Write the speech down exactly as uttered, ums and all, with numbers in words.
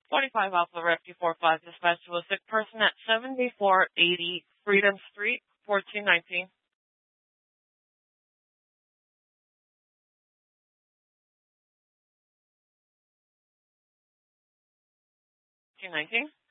forty-five Alpha Rescue four five dispatch to a sick person at seventy-four eighty Freedom Street, fourteen nineteen. fourteen nineteen.